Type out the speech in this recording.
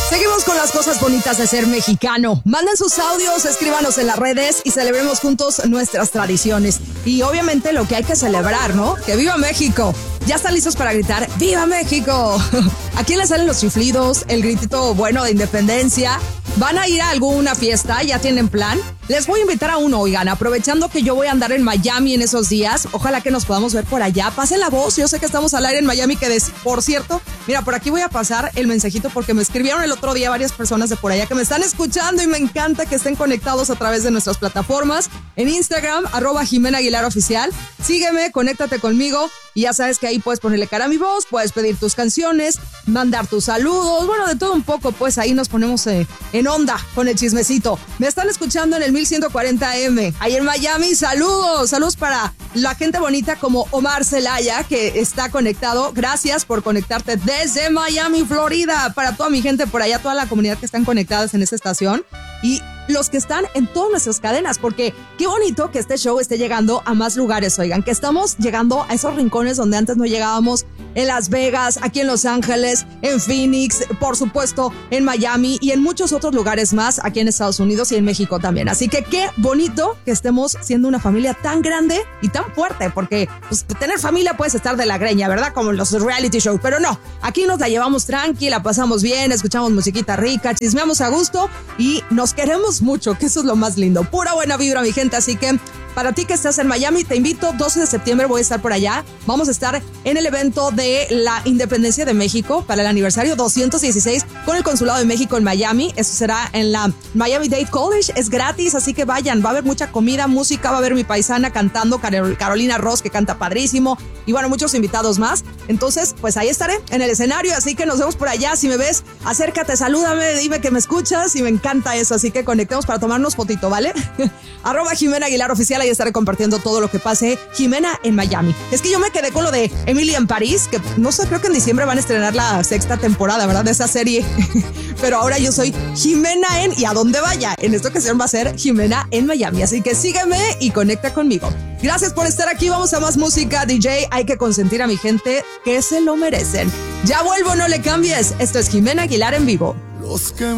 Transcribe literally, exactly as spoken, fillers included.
Seguimos con las cosas bonitas de ser mexicano. Manden sus audios, escríbanos en las redes y celebremos juntos nuestras tradiciones. Y obviamente lo que hay que celebrar, ¿no? ¡Que viva México! ¿Ya están listos para gritar ¡Viva México! ¿A quién le salen los chiflidos? El gritito bueno de independencia. ¿Van a ir a alguna fiesta? ¿Ya tienen plan? Les voy a invitar a uno, oigan, aprovechando que yo voy a andar en Miami en esos días. Ojalá que nos podamos ver por allá. Pasen la voz, yo sé que estamos al aire en Miami, que des, por cierto, mira, por aquí voy a pasar el mensajito porque me escribieron el otro día varias personas de por allá que me están escuchando y me encanta que estén conectados a través de nuestras plataformas. En Instagram, arroba Jimena Aguilar Oficial. Sígueme, conéctate conmigo y ya sabes que ahí puedes ponerle cara a mi voz, puedes pedir tus canciones, mandar tus saludos, bueno, de todo un poco, pues ahí nos ponemos eh, en onda con el chismecito. Me están escuchando en el mil ciento cuarenta eme, ahí en Miami. Saludos, saludos para la gente bonita como Omar Celaya, que está conectado. Gracias por conectarte desde Miami, Florida. Para toda mi gente por allá, toda la comunidad que están conectadas en esta estación y los que están en todas nuestras cadenas, porque qué bonito que este show esté llegando a más lugares, oigan, que estamos llegando a esos rincones donde antes no llegábamos, en Las Vegas, aquí en Los Ángeles, en Phoenix, por supuesto, en Miami y en muchos otros lugares más, aquí en Estados Unidos y en México también. Así que qué bonito que estemos siendo una familia tan grande y tan fuerte, porque pues, tener familia puedes estar de la greña, ¿verdad? Como en los reality shows, pero no, aquí nos la llevamos tranqui, la pasamos bien, escuchamos musiquita rica, chismeamos a gusto y nos queremos mucho, que eso es lo más lindo. Pura buena vibra, mi gente, así que para ti que estás en Miami, te invito, doce de septiembre voy a estar por allá. Vamos a estar en el evento de la Independencia de México para el aniversario doscientos dieciséis con el Consulado de México en Miami. Eso será en la Miami-Dade College. Es gratis, así que vayan. Va a haber mucha comida, música, va a haber mi paisana cantando, Carolina Ross, que canta padrísimo. Y bueno, muchos invitados más. Entonces, pues ahí estaré en el escenario, así que nos vemos por allá. Si me ves, acércate, salúdame, dime que me escuchas y me encanta eso. Así que conectemos para tomarnos fotito, ¿vale? Arroba Jimena Aguilar Oficial, ahí estaré compartiendo todo lo que pase. Jimena en Miami. Es que yo me quedé con lo de Emily en París, que no sé, creo que en diciembre van a estrenar la sexta temporada, ¿verdad? De esa serie. Pero ahora yo soy Jimena en, y a donde vaya, en esta ocasión va a ser Jimena en Miami. Así que sígueme y conecta conmigo. Gracias por estar aquí, vamos a más música, D J. Hay que consentir a mi gente que se lo merecen. Ya vuelvo, no le cambies. Esto es Jimena Aguilar en vivo. Los que